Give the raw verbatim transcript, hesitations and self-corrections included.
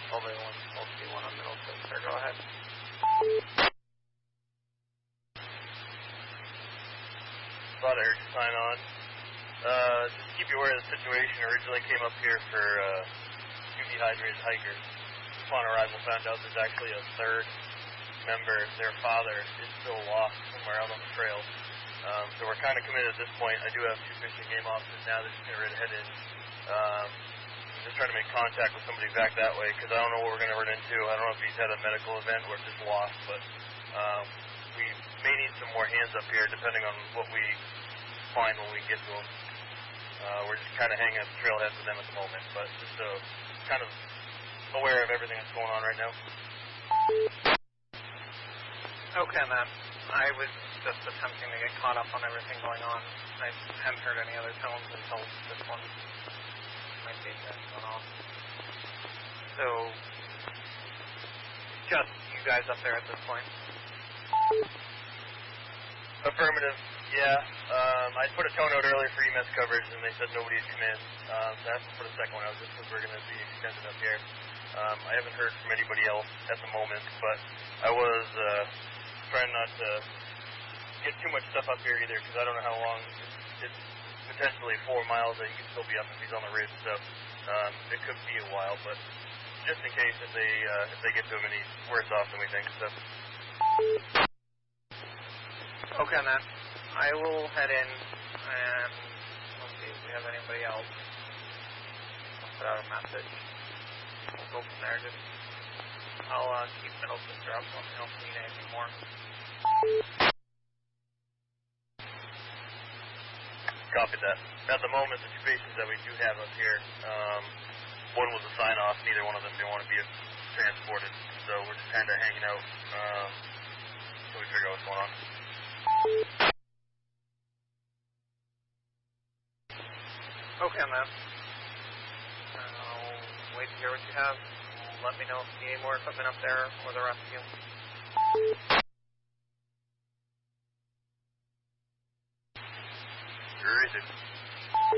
Probably one, mostly one on middle six there. Go ahead. Thought I heard you sign on. Uh, just to keep you aware of the situation, originally came up here for uh, two dehydrated hikers. Upon arrival, found out there's actually a third member. Their father is still lost somewhere out on the trail. Um, so we're kind of committed at this point. I do have two fishing game officers now. They're just going to head in. Um, just trying to make contact with somebody back that way because I don't know what we're going to run into. I don't know if he's had a medical event or just lost, but um, we may need some more hands up here depending on what we find when we get to them. Uh, we're just kind of hanging at the trailhead with them at the moment, but just uh, kind of aware of everything that's going on right now. Okay, man. I was just attempting to get caught up on everything going on. I haven't heard any other tones until this one. My data's going off. So, just you guys up there at this point? Affirmative. Yeah. Um, I put a tone out earlier for E M S coverage, and they said nobody had come in. Um, so I have to put a second one out just because we're going to be extended up here. Um, I haven't heard from anybody else at the moment, but I was uh, trying not to get too much stuff up here either because I don't know how long. It's, it's potentially four miles that he can still be up if he's on the ridge, so um, it could be a while, but just in case if they uh, if they get to him and he's worse off than we think. So. Okay, man. I will head in and let's see if we have anybody else. I'll put out a message. We'll go from there. Just I'll uh, keep middle sister up. Let me know if we need anything more. Copy that. At the moment, the two patients that we do have up here, um, one was a sign-off. Neither one of them didn't want to be transported, so we're just kind of hanging out um, until we figure out what's going on. Okay, man. I'll wait to hear what you have. Let me know if you need more equipment up there or the rescue. Where is it?